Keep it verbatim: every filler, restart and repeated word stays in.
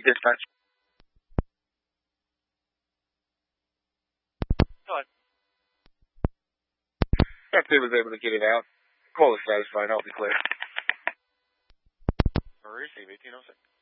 dispatch. Go ahead. Captain was able to get it out. Call is satisfied. I'll be clear. Receive eighteen oh six.